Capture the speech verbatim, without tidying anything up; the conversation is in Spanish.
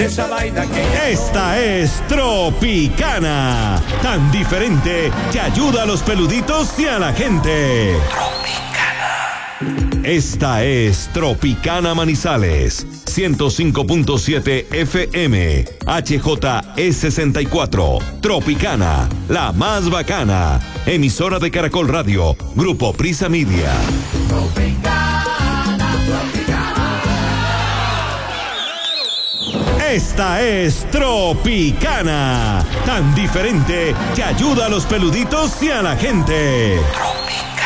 esa vaina que... Esta es Tropicana, tan diferente que ayuda a los peluditos y a la gente. Tropicana. Esta es Tropicana Manizales, ciento cinco punto siete F M, H J E sesenta y cuatro, Tropicana, la más bacana, emisora de Caracol Radio, Grupo Prisa Media. Tropicana, Tropicana. Esta es Tropicana, tan diferente que ayuda a los peluditos y a la gente. Tropicana.